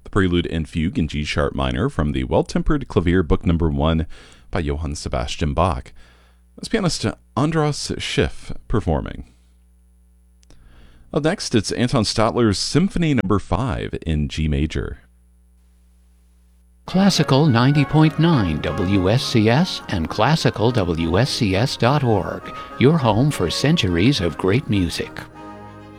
the Prelude and Fugue in G sharp minor from the Well-Tempered Clavier Book No. 1 by Johann Sebastian Bach. That's pianist Andras Schiff performing. Up next, it's Anton Stadler's Symphony No. 5 in G major. Classical 90.9 WSCS and classicalwscs.org, your home for centuries of great music.